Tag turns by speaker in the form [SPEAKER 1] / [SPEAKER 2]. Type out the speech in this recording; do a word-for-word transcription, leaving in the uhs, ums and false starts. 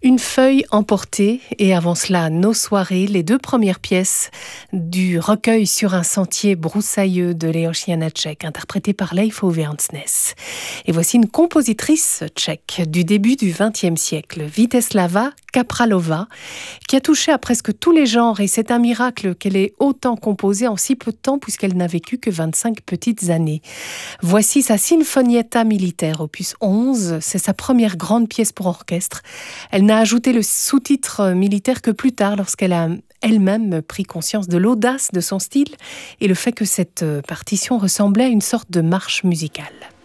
[SPEAKER 1] Une feuille emportée et avant cela Nos soirées, les deux premières pièces du recueil Sur un sentier broussailleux de Leoš Janáček, interprété par Leif Ove Andsnes. Et voici une compositrice tchèque du début du vingtième siècle, Vítězslava Kapralova, qui a touché à presque tous les genres et c'est un miracle qu'elle ait autant composé en si peu de temps puisqu'elle n'a vécu que vingt-cinq petites années. Voici sa Sinfonietta Militaire, opus onze, c'est sa première grande pièce pour orchestre. Elle n'a ajouté le sous-titre militaire que plus tard, lorsqu'elle a elle-même pris conscience de l'audace de son style et le fait que cette partition ressemblait à une sorte de marche musicale.